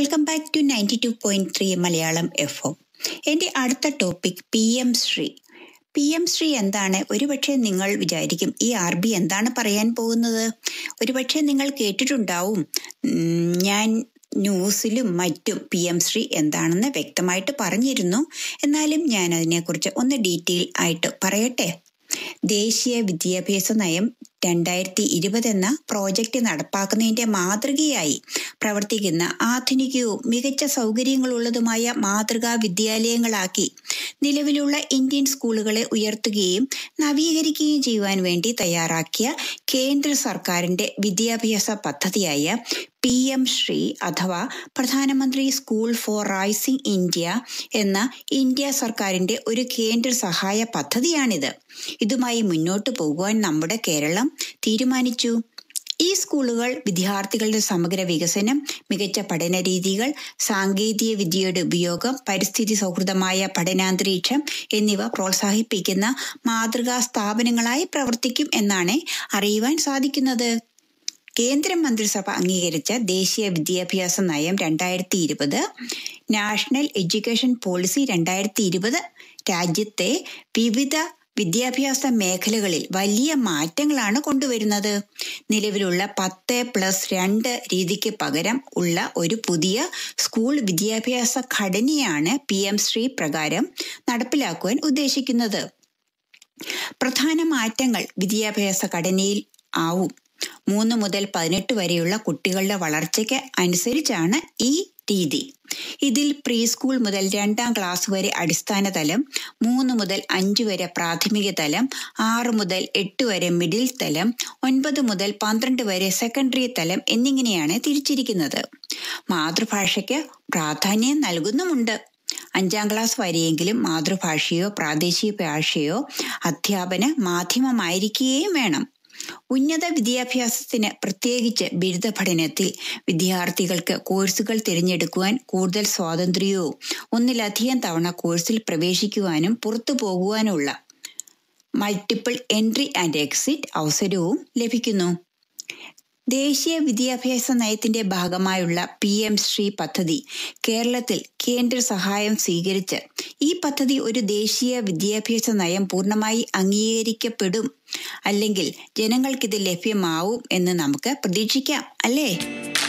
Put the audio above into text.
Welcome back to 92.3 Malayalam FM. എൻ്റെ അടുത്ത topic PM-ശ്രീ. PM-ശ്രീ എന്താണ്? ഒരുപക്ഷെ നിങ്ങൾ വിചാരിക്കും ഈ RB എന്താണ് പറയാൻ പോകുന്നത്. ഒരുപക്ഷെ നിങ്ങൾ കേട്ടിട്ടുണ്ടാവും. ഞാൻ ന്യൂസിലും മറ്റും PM-ശ്രീ എന്താണെന്ന് വ്യക്തമായിട്ട് പറഞ്ഞിരുന്നു. എന്നാലും ഞാൻ അതിനെക്കുറിച്ച് ഒന്ന് ഡീറ്റെയിൽ ആയിട്ട് പറയട്ടെ. ദേശീയ വിദ്യാഭ്യാസ നയം 2020 എന്ന പ്രോജക്റ്റ് നടപ്പാക്കുന്നതിന്റെ മാതൃകയായി പ്രവർത്തിക്കുന്ന ആധുനികവും മികച്ച സൗകര്യങ്ങളുള്ളതുമായ മാതൃകാ വിദ്യാലയങ്ങളാക്കി നിലവിലുള്ള ഇന്ത്യൻ സ്കൂളുകളെ ഉയർത്തുകയും നവീകരിക്കുകയും ചെയ്യുവാൻ വേണ്ടി തയ്യാറാക്കിയ കേന്ദ്ര സർക്കാരിന്റെ വിദ്യാഭ്യാസ പദ്ധതിയായ PM-ശ്രീ അഥവാ പ്രധാനമന്ത്രി സ്കൂൾ ഫോർ റൈസിംഗ് ഇന്ത്യ എന്ന ഇന്ത്യ സർക്കാരിന്റെ ഒരു കേന്ദ്ര സഹായ പദ്ധതിയാണിത്. ഇതുമായി മുന്നോട്ട് പോകുവാൻ നമ്മുടെ കേരളം തീരുമാനിച്ചു. ഈ സ്കൂളുകൾ വിദ്യാർത്ഥികളുടെ സമഗ്ര വികസനം, മികച്ച പഠന രീതികൾ, സാങ്കേതിക വിദ്യയുടെ ഉപയോഗം, പരിസ്ഥിതി സൗഹൃദമായ പഠനാന്തരീക്ഷം എന്നിവ പ്രോത്സാഹിപ്പിക്കുന്ന മാതൃകാ സ്ഥാപനങ്ങളായി പ്രവർത്തിക്കും എന്നാണ് അറിയുവാൻ സാധിക്കുന്നത്. കേന്ദ്ര മന്ത്രിസഭ അംഗീകരിച്ച ദേശീയ വിദ്യാഭ്യാസ നയം 2020, നാഷണൽ എഡ്യൂക്കേഷൻ പോളിസി 2020 രാജ്യത്തെ വിവിധ വിദ്യാഭ്യാസ മേഖലകളിൽ വലിയ മാറ്റങ്ങളാണ് കൊണ്ടുവരുന്നത്. നിലവിലുള്ള 10+2 രീതിക്ക് പകരം ഉള്ള ഒരു പുതിയ സ്കൂൾ വിദ്യാഭ്യാസ ഘടനയാണ് PM-ശ്രീ പ്രകാരം നടപ്പിലാക്കുവാൻ ഉദ്ദേശിക്കുന്നത്. പ്രധാന മാറ്റങ്ങൾ വിദ്യാഭ്യാസ ഘടനയിൽ ആവും. 3 മുതൽ 18 വരെയുള്ള കുട്ടികളുടെ വളർച്ചയ്ക്ക് അനുസരിച്ചാണ് ഈ രീതി. ഇതിൽ പ്രീ സ്കൂൾ മുതൽ 2ാം ക്ലാസ് വരെ അടിസ്ഥാന തലം, 3 മുതൽ 5 വരെ പ്രാഥമിക തലം, 6 മുതൽ 8 വരെ മിഡിൽ തലം, 9 മുതൽ 12 വരെ സെക്കൻഡറി തലം എന്നിങ്ങനെയാണ് തിരിച്ചിരിക്കുന്നത്. മാതൃഭാഷയ്ക്ക് പ്രാധാന്യം നൽകുന്നുമുണ്ട്. 5ാം ക്ലാസ് വരെയെങ്കിലും മാതൃഭാഷയോ പ്രാദേശിക ഭാഷയോ അധ്യാപന മാധ്യമമായിരിക്കുകയും വേണം. ഉന്നത വിദ്യാഭ്യാസത്തിന്, പ്രത്യേകിച്ച് ബിരുദ പഠനത്തിൽ വിദ്യാർത്ഥികൾക്ക് കോഴ്സുകൾ തിരഞ്ഞെടുക്കുവാൻ കൂടുതൽ സ്വാതന്ത്ര്യവും ഒന്നിലധികം തവണ കോഴ്സിൽ പ്രവേശിക്കുവാനും പുറത്തു പോകുവാനുള്ള മൾട്ടിപ്പിൾ എൻട്രി ആൻഡ് എക്സിറ്റ് അവസരവും ലഭിക്കുന്നു. ദേശീയ വിദ്യാഭ്യാസ നയത്തിന്റെ ഭാഗമായുള്ള PM-ശ്രീ പദ്ധതി കേരളത്തിൽ കേന്ദ്ര സഹായം സ്വീകരിച്ച് ഈ പദ്ധതി ഒരു ദേശീയ വിദ്യാഭ്യാസ നയം പൂർണ്ണമായി അംഗീകരിക്കപ്പെടും, അല്ലെങ്കിൽ ജനങ്ങൾക്കിത് ലഭ്യമാവും എന്ന് നമുക്ക് പ്രതീക്ഷിക്കാം, അല്ലേ?